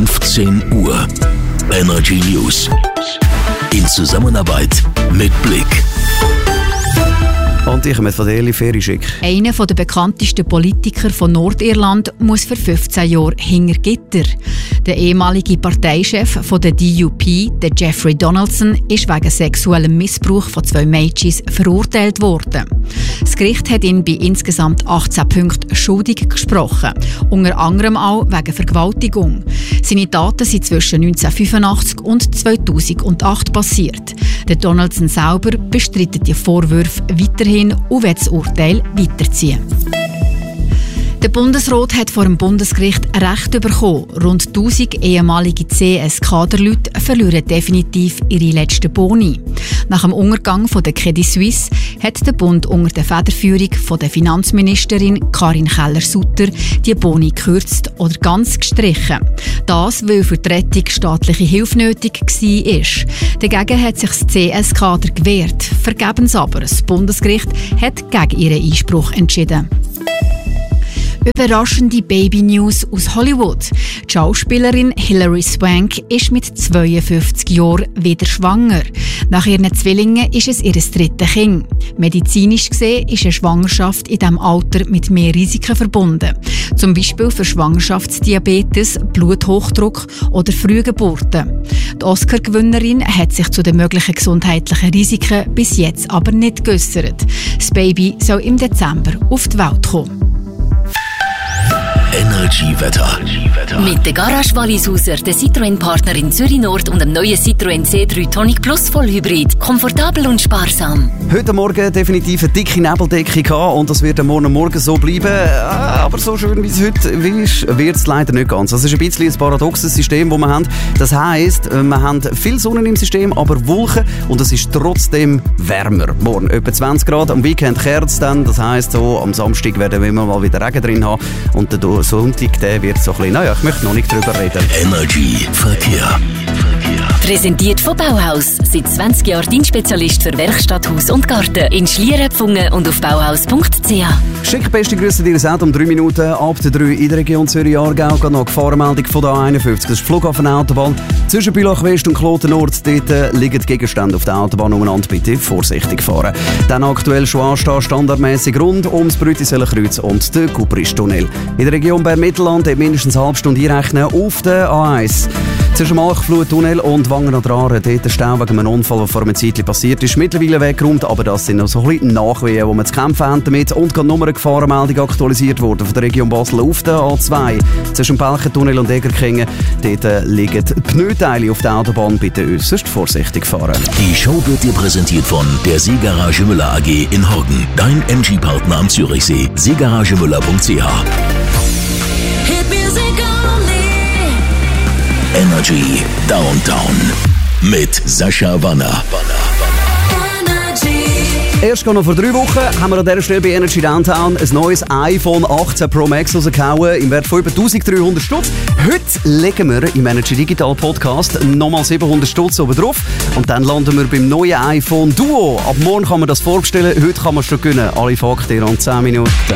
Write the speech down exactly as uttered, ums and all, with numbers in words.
fünfzehn Uhr. Energy News. In Zusammenarbeit mit Blick. Und ich komme von der Eli Ferry-Schick. Einer der bekanntesten Politiker von Nordirland muss für fünfzehn Jahre hinter Gitter. Der ehemalige Parteichef von der D U P, der Jeffrey Donaldson, ist wegen sexuellem Missbrauch von zwei Mädchen verurteilt worden. Das Gericht hat ihn bei insgesamt achtzehn Punkten schuldig gesprochen, unter anderem auch wegen Vergewaltigung. Seine Taten sind zwischen neunzehnhundertfünfundachtzig und zweitausendacht passiert. Der Donaldson selber bestreitet die Vorwürfe weiterhin und will das Urteil weiterziehen. Der Bundesrat hat vor dem Bundesgericht Recht bekommen. Rund tausend ehemalige C S-Kaderleute verlieren definitiv ihre letzten Boni. Nach dem Untergang von der Credit Suisse hat der Bund unter der Federführung von der Finanzministerin Karin Keller-Sutter die Boni gekürzt oder ganz gestrichen. Das, weil für die Rettung staatliche Hilfe nötig war. Dagegen hat sich das C S-Kader gewehrt. Vergebens aber, das Bundesgericht hat gegen ihren Einspruch entschieden. Überraschende Baby-News aus Hollywood. Die Schauspielerin Hilary Swank ist mit zweiundfünfzig Jahren wieder schwanger. Nach ihren Zwillingen ist es ihr drittes Kind. Medizinisch gesehen ist eine Schwangerschaft in diesem Alter mit mehr Risiken verbunden. Zum Beispiel für Schwangerschaftsdiabetes, Bluthochdruck oder Frühgeburten. Die Oscar-Gewinnerin hat sich zu den möglichen gesundheitlichen Risiken bis jetzt aber nicht geäussert. Das Baby soll im Dezember auf die Welt kommen. Energy-Wetter. Mit der Garage Wallisauser, der Citroën-Partner in Zürich Nord und dem neuen Citroën C drei Tonic Plus Vollhybrid. Komfortabel und sparsam. Heute Morgen definitiv eine dicke Nebeldecke gehabt und das wird am Morgen Morgen so bleiben. Aber so schön wie es heute ist, wird es leider nicht ganz. Das ist ein bisschen ein paradoxes System, das wir haben. Das heisst, wir haben viel Sonne im System, aber Wolken und es ist trotzdem wärmer. Morgen etwa zwanzig Grad, am Weekend kehrt es dann. Das heisst, so, am Samstag werden wir mal wieder Regen drin haben und der Sonntag der wird so ein bisschen, naja, ich möchte noch nicht drüber reden. Energy Verkehr. Präsentiert von Bauhaus. Seit zwanzig Jahren dein Spezialist für Werkstatt, Haus und Garten. In Schlieren, Pfungen und auf bauhaus punkt c h. Schick beste Grüße dir selbst um drei Minuten ab der drei in der Region Zürich-Aargau. Geht noch Gefahrenmeldung von der A einundfünfzig. Das ist die Flughafenautobahn. Zwischen Bülach West und Kloten Nord. Dort äh, liegen Gegenstände auf der Autobahn umeinander. Bitte vorsichtig fahren. Dann aktuell schon anstehen, standardmäßig rund ums Brütisellenkreuz und den Kupristunnel. In der Region Bern-Mittelland mindestens eine halbe Stunde einrechnen auf der A eins. Zwischen Malchflut-Tunnel und Wangen an der Aare, dort der Stau wegen einem Unfall, der vor einer Zeit passiert ist, mittlerweile weggeräumt, aber das sind noch so ein bisschen Nachwehen, die wir zu kämpfen haben damit. Und gerade nur eine Gefahrenmeldung aktualisiert worden von der Region Basel auf der A zwei. Zwischen Belchentunnel und Egerkingen, dort liegen Pneuteile auf der Autobahn, bitte äußerst vorsichtig fahren. Die Show wird dir präsentiert von der Seegarage Müller A G in Horgen. Dein M G-Partner am Zürichsee. seegaragemüller punkt c h. Energy Downtown mit Sascha Wanner. Erst noch vor drei Wochen haben wir an dieser Stelle bei Energy Downtown ein neues iPhone achtzehn Pro Max rausgehauen im Wert von über eintausenddreihundert Stutz. Heute legen wir im Energy Digital Podcast nochmal siebenhundert Stutz oben drauf und dann landen wir beim neuen iPhone Duo. Ab morgen kann man das vorbestellen, heute kann man schon gewinnen. Alle Fakten in zehn Minuten.